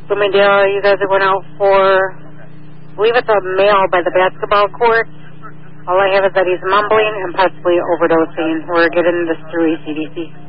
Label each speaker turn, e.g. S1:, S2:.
S1: Bloomingdale, you guys are going out for, I believe it's a male by the basketball court. All I have is that he's mumbling and possibly overdosing. We're getting this through ACDC.